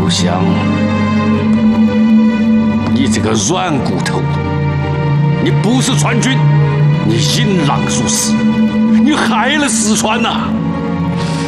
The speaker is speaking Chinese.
刘湘，你这个软骨头，你不是川军，你引狼入室，你害了四川呐！